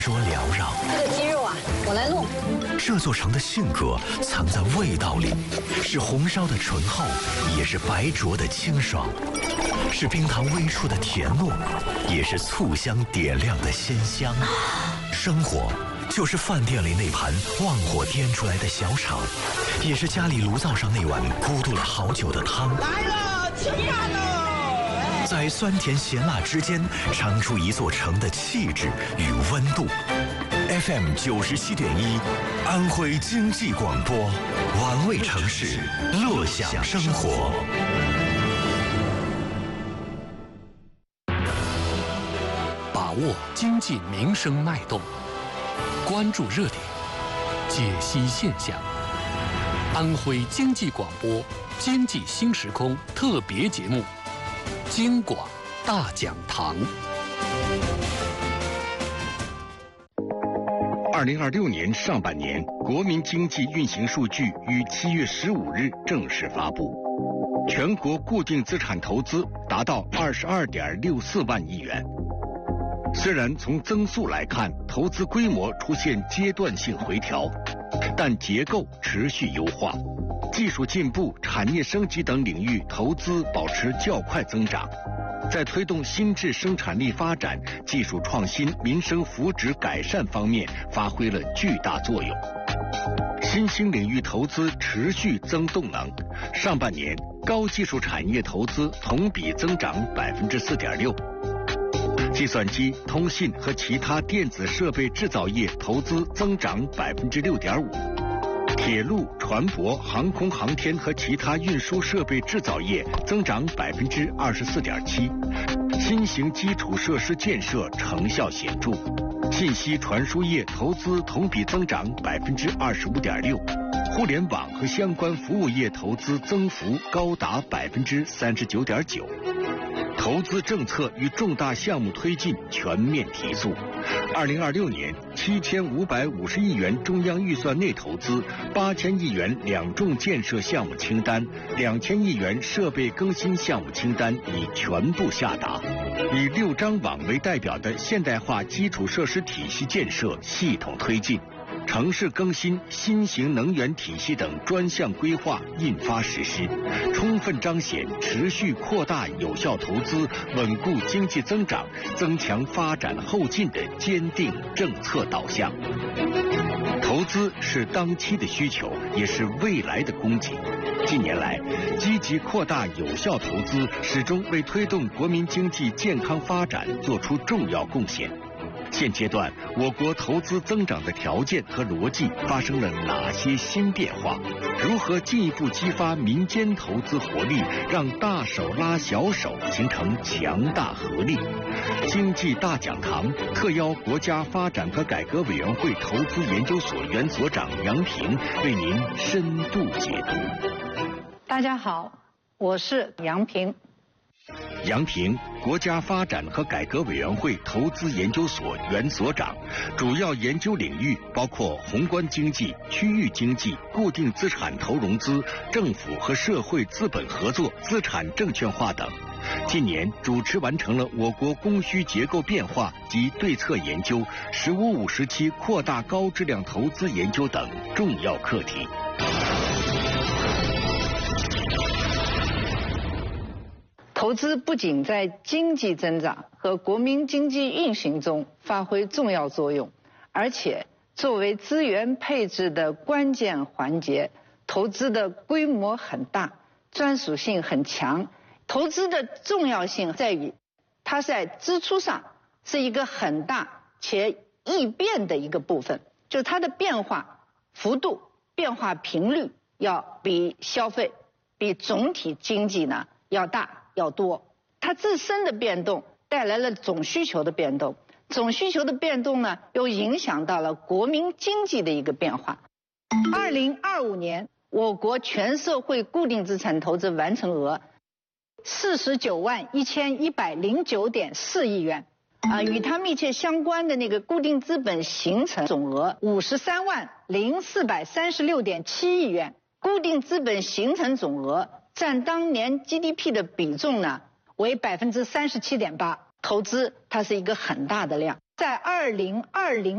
说缭绕， 这个鸡肉啊，我来弄。 这座城的性格藏在味道里，是红烧的醇厚，也是白灼的清爽，是冰糖微出的甜糯，也是醋香点亮的鲜香。生活就是饭店里那盘旺火颠出来的小炒，也是家里炉灶上那碗咕嘟了好久的汤。 来了，吃饭了！ 在酸甜咸辣之间，尝出一座城的气质与温度。FM 97.1，安徽经济广播，玩味城市，乐享生活。 把握经济民生脉动，关注热点，解析现象。安徽经济广播经济新时空特别节目。京广大讲堂。 2026年上半年国民经济运行数据于7月15日正式发布，全国固定资产投资达到22.64万亿元。虽然从增速来看，投资规模出现阶段性回调，但结构持续优化。技术进步、产业升级等领域投资保持较快增长，在推动新质生产力发展、技术创新、民生福祉改善方面发挥了巨大作用。新兴领域投资持续增动能，上半年高技术产业投资同比增长4.6%，计算机、通信和其他电子设备制造业投资增长6.5%。铁路、船舶、航空航天和其他运输设备制造业增长24.7%，新型基础设施建设成效显著。信息传输业投资同比增长25.6%，互联网和相关服务业投资增幅高达39.9%。投资政策与重大项目推进全面提速。2026年7550亿元中央预算内投资，8000亿元两重建设项目清单，2000亿元设备更新项目清单已全部下达。以6张网为代表的现代化基础设施体系建设系统推进，城市更新、新型能源体系等专项规划印发实施，充分彰显持续扩大有效投资、稳固经济增长、增强发展后劲的坚定政策导向。投资是当期的需求，也是未来的供给。近年来，积极扩大有效投资，始终为推动国民经济健康发展做出重要贡献。现阶段，我国投资增长的条件和逻辑发生了哪些新变化？如何进一步激发民间投资活力，让大手拉小手形成强大合力？经济大讲堂特邀国家发展和改革委员会投资研究所原所长杨平为您深度解读。 大家好，我是杨平。 杨平，国家发展和改革委员会投资研究所原所长，主要研究领域包括宏观经济、区域经济、固定资产投融资、政府和社会资本合作、资产证券化等。近年主持完成了我国供需结构变化及对策研究、“15+5”时期扩大高质量投资研究等重要课题。 投资不仅在经济增长和国民经济运行中发挥重要作用，而且作为资源配置的关键环节，投资的规模很大，专属性很强。投资的重要性在于，它在支出上是一个很大且易变的一个部分，就它的变化幅度、变化频率要比消费、比总体经济呢要大。要多，它自身的变动带来了总需求的变动，总需求的变动呢，又影响到了国民经济的一个变化。2025年，我国全社会固定资产投资完成额491109.4亿元，与它密切相关的那个固定资本形成总额530436.7亿元，固定资本形成总额占当年 GDP 的比重呢为37.8%，投资它是一个很大的量。在2020